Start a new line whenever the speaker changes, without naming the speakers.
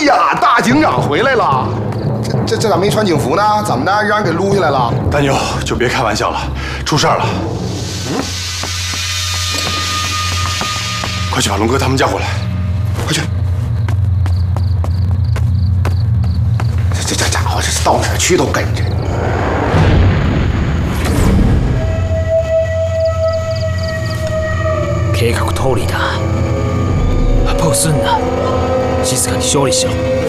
呀，大警长回来了！这咋没穿警服呢？怎么的，让人给撸下来了？
大牛，就别开玩笑了，出事儿了！快去把龙哥他们叫过来！
快去！这家伙这到哪儿去都跟着。
計画通りだ。ポースンな。静かに勝利しろ。